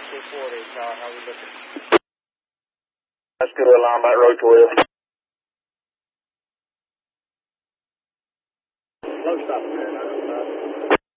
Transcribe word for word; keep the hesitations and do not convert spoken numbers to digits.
two forty, Tower. How we looking? That's good. Line back road twelve. Slow stop there, nine oh five.